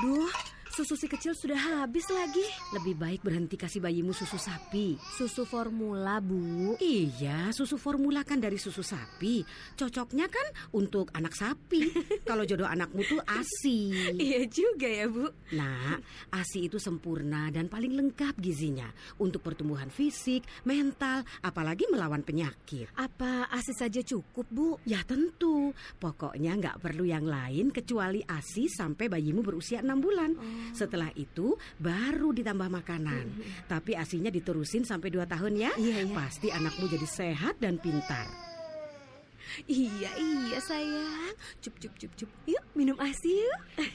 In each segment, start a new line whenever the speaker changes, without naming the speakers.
Duh, susu si kecil sudah habis lagi. Lebih baik berhenti kasih bayimu susu sapi.
Susu formula, Bu.
Iya, susu formula kan dari susu sapi. Cocoknya kan untuk anak sapi. Kalau jodoh anakmu tuh ASI.
Iya juga ya, Bu.
Nah, ASI itu sempurna dan paling lengkap gizinya untuk pertumbuhan fisik, mental, apalagi melawan penyakit.
Apa ASI saja cukup, Bu?
Ya tentu. Pokoknya nggak perlu yang lain kecuali ASI sampai bayimu berusia 6 bulan. Setelah itu baru ditambah makanan. Tapi ASINya diterusin sampai 2 tahun ya.
Iya.
Pasti anakmu jadi sehat dan pintar.
Iya sayang. Cup. Yuk minum ASI yuk.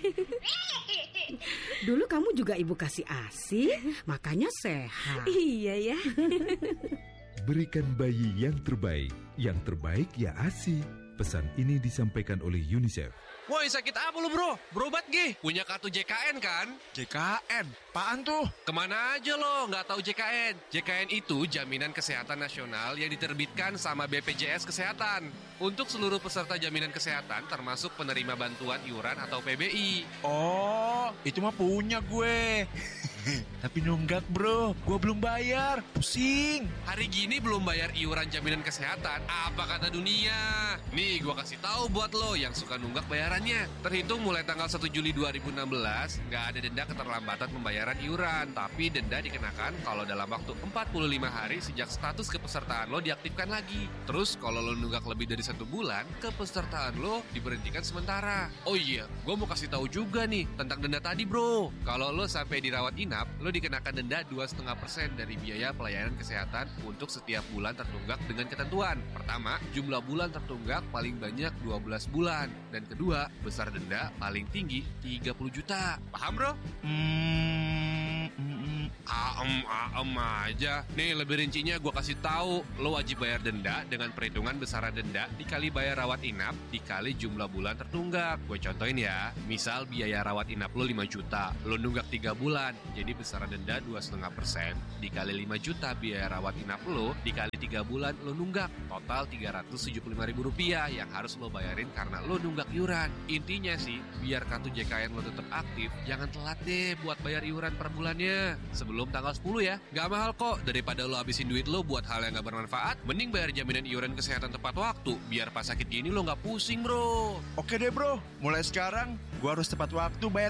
Dulu kamu juga ibu kasih ASI, makanya sehat.
Iya ya.
Berikan bayi yang terbaik ya ASI. Pesan ini disampaikan oleh UNICEF.
Woi, sakit apa lu bro? Berobat gih? Punya kartu JKN kan?
JKN? Apaan tuh?
Kemana aja lo nggak tahu JKN? JKN itu Jaminan Kesehatan Nasional yang diterbitkan sama BPJS Kesehatan untuk seluruh peserta jaminan kesehatan termasuk penerima bantuan iuran atau PBI.
Oh, itu mah punya gue. Tapi nunggak bro, gue belum bayar, pusing.
Hari gini belum bayar iuran jaminan kesehatan, apa kata dunia? Nih gue kasih tahu buat lo yang suka nunggak bayarannya. Terhitung mulai tanggal 1 Juli 2016, nggak ada denda keterlambatan pembayaran iuran. Tapi denda dikenakan kalau dalam waktu 45 hari sejak status kepesertaan lo diaktifkan lagi. Terus kalau lo nunggak lebih dari 1 bulan, kepesertaan lo diberhentikan sementara. Oh iya, gue mau kasih tahu juga nih tentang denda tadi bro. Kalau lo sampai dirawat inap, lo dikenakan denda 2,5% dari biaya pelayanan kesehatan untuk setiap bulan tertunggak dengan ketentuan. Pertama, jumlah bulan tertunggak paling banyak 12 bulan. Dan kedua, besar denda paling tinggi 30 juta. Paham bro? Aja. Nih lebih rincinya gue kasih tahu. Lo wajib bayar denda dengan perhitungan besaran denda dikali bayar rawat inap dikali jumlah bulan tertunggak. Gue contohin ya. Misal biaya rawat inap lo 5 juta, lo nunggak 3 bulan. Jadi besaran denda 2,5% dikali 5 juta biaya rawat inap lo dikali 3 bulan lo nunggak. Total Rp375.000 yang harus lo bayarin karena lo nunggak iuran. Intinya sih, biar kartu JKN lo tetap aktif, jangan telat deh buat bayar iuran per bulannya. Sebelum tanggal 10 ya. Gak mahal kok. Daripada lo habisin duit lo buat hal yang gak bermanfaat, mending bayar jaminan iuran kesehatan tepat waktu. Biar pas sakit gini lo gak pusing bro.
Oke deh bro, mulai sekarang gue harus tepat waktu bayar